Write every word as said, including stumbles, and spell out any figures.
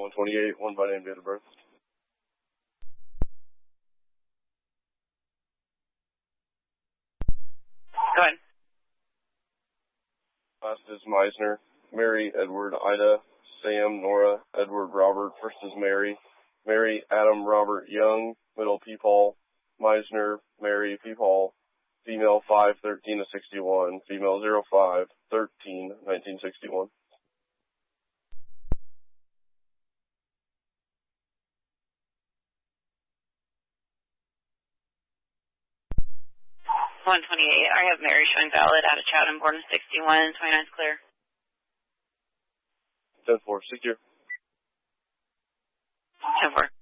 one twenty-eight, one by name, date of birth. Go ahead. Last is Meisner, Mary, Edward, Ida, Sam, Nora, Edward, Robert. First is Mary, Mary, Adam, Robert, Young. Middle, Peepaul, Meisner, Mary, Peepaul. Female, five thirteen of sixty-one. Female, zero five thirteen nineteen sixty-one. one twenty-eight. I have Mary showing valid out of Chatham, born in sixty-one, twenty-ninth clear. ten four, secure. ten four.